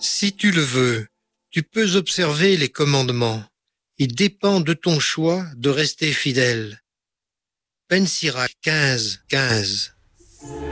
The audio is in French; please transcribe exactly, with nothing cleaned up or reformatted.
Si tu le veux, tu peux observer les commandements. Il dépend de ton choix de rester fidèle. Ben Sirac quinze, quinze.